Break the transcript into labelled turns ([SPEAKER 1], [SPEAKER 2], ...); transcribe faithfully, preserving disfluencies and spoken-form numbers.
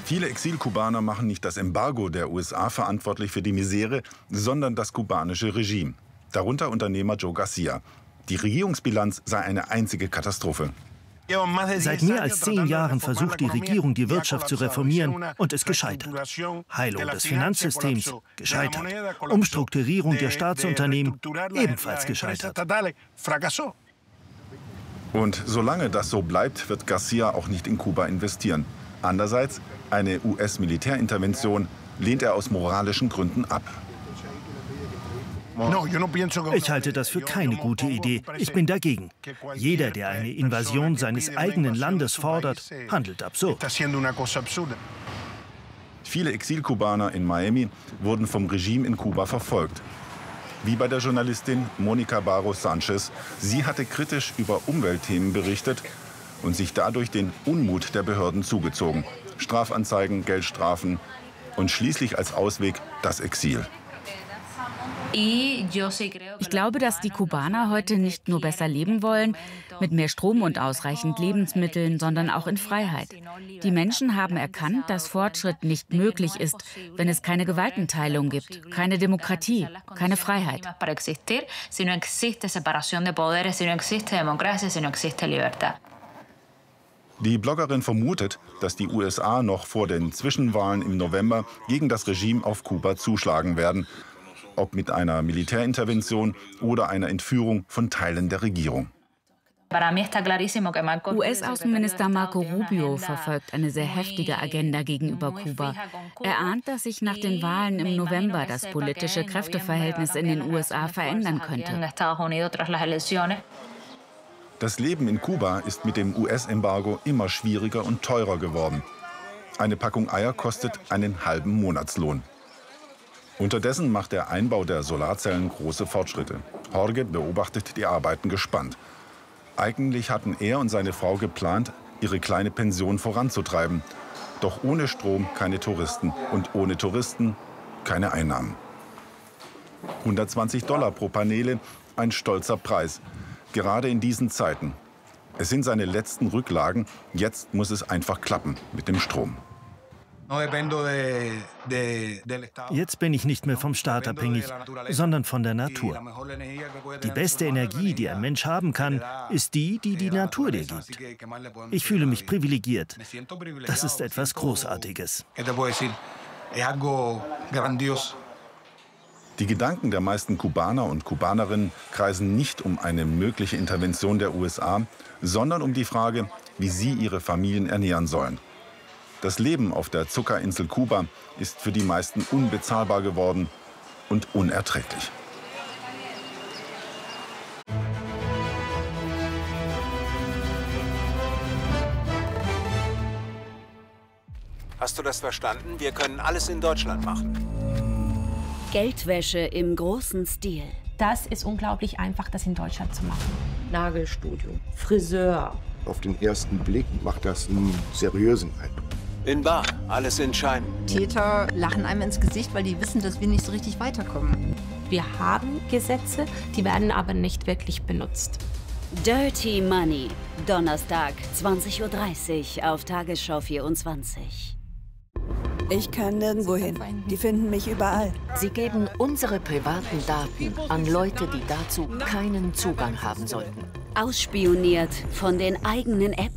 [SPEAKER 1] Viele Exilkubaner machen nicht das Embargo der U S A verantwortlich für die Misere, sondern das kubanische Regime. Darunter Unternehmer Joe Garcia. Die Regierungsbilanz sei eine einzige Katastrophe.
[SPEAKER 2] Seit mehr als zehn Jahren versucht die Regierung, die Wirtschaft zu reformieren und ist gescheitert. Heilung des Finanzsystems gescheitert. Umstrukturierung der Staatsunternehmen ebenfalls gescheitert.
[SPEAKER 1] Und solange das so bleibt, wird Garcia auch nicht in Kuba investieren. Andererseits, eine U S-Militärintervention lehnt er aus moralischen Gründen ab.
[SPEAKER 2] Ich halte das für keine gute Idee. Ich bin dagegen. Jeder, der eine Invasion seines eigenen Landes fordert, handelt absurd.
[SPEAKER 1] Viele Exilkubaner in Miami wurden vom Regime in Kuba verfolgt. Wie bei der Journalistin Monica Barros Sanchez. Sie hatte kritisch über Umweltthemen berichtet und sich dadurch den Unmut der Behörden zugezogen. Strafanzeigen, Geldstrafen und schließlich als Ausweg das Exil.
[SPEAKER 3] Ich glaube, dass die Kubaner heute nicht nur besser leben wollen, mit mehr Strom und ausreichend Lebensmitteln, sondern auch in Freiheit. Die Menschen haben erkannt, dass Fortschritt nicht möglich ist, wenn es keine Gewaltenteilung gibt, keine Demokratie, keine Freiheit.
[SPEAKER 1] Die Bloggerin vermutet, dass die U S A noch vor den Zwischenwahlen im November gegen das Regime auf Kuba zuschlagen werden. Ob mit einer Militärintervention oder einer Entführung von Teilen der Regierung.
[SPEAKER 3] U S-Außenminister Marco Rubio verfolgt eine sehr heftige Agenda gegenüber Kuba. Er ahnt, dass sich nach den Wahlen im November das politische Kräfteverhältnis in den U S A verändern könnte.
[SPEAKER 1] Das Leben in Kuba ist mit dem U S-Embargo immer schwieriger und teurer geworden. Eine Packung Eier kostet einen halben Monatslohn. Unterdessen macht der Einbau der Solarzellen große Fortschritte. Jorge beobachtet die Arbeiten gespannt. Eigentlich hatten er und seine Frau geplant, ihre kleine Pension voranzutreiben. Doch ohne Strom keine Touristen und ohne Touristen keine Einnahmen. hundertzwanzig Dollar pro Paneele, ein stolzer Preis. Gerade in diesen Zeiten. Es sind seine letzten Rücklagen. Jetzt muss es einfach klappen mit dem Strom.
[SPEAKER 2] Jetzt bin ich nicht mehr vom Staat abhängig, sondern von der Natur. Die beste Energie, die ein Mensch haben kann, ist die, die die Natur dir gibt. Ich fühle mich privilegiert. Das ist etwas Großartiges.
[SPEAKER 1] Die Gedanken der meisten Kubaner und Kubanerinnen kreisen nicht um eine mögliche Intervention der U S A, sondern um die Frage, wie sie ihre Familien ernähren sollen. Das Leben auf der Zuckerinsel Kuba ist für die meisten unbezahlbar geworden und unerträglich.
[SPEAKER 4] Hast du das verstanden? Wir können alles in Deutschland machen.
[SPEAKER 5] Geldwäsche im großen Stil.
[SPEAKER 6] Das ist unglaublich einfach, das in Deutschland zu machen.
[SPEAKER 7] Nagelstudio, Friseur.
[SPEAKER 8] Auf den ersten Blick macht das einen seriösen Eindruck.
[SPEAKER 4] In bar, alles in Schein.
[SPEAKER 9] Täter lachen einem ins Gesicht, weil die wissen, dass wir nicht so richtig weiterkommen.
[SPEAKER 6] Wir haben Gesetze, die werden aber nicht wirklich benutzt.
[SPEAKER 5] Dirty Money, Donnerstag, zwanzig Uhr dreißig auf Tagesschau vierundzwanzig.
[SPEAKER 10] Ich kann nirgendwo hin. Die finden mich überall.
[SPEAKER 7] Sie geben unsere privaten Daten an Leute, die dazu keinen Zugang haben sollten.
[SPEAKER 5] Ausspioniert von den eigenen Apps.